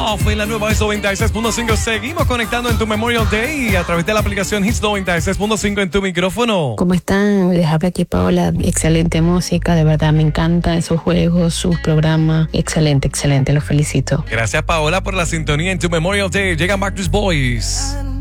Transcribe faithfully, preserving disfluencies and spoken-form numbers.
Off en la nueva Hits noventa y seis punto cinco. Seguimos conectando en tu Memorial Day a través de la aplicación Hits noventa y seis punto cinco en tu micrófono. ¿Cómo están? Les habla aquí Paola. Excelente música, de verdad me encantan sus juegos, sus programas. Excelente, excelente, los felicito. Gracias, Paola, por la sintonía en tu Memorial Day. Llegan Backstreet Boys.